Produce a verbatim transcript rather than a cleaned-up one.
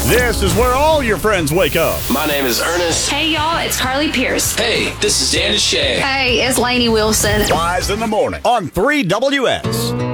This is where all your friends wake up. My name is Ernest. Hey, y'all, it's Carly Pierce. Hey, this is Dan Deshay. Hey, it's Lainey Wilson. Wise in the morning on three W S.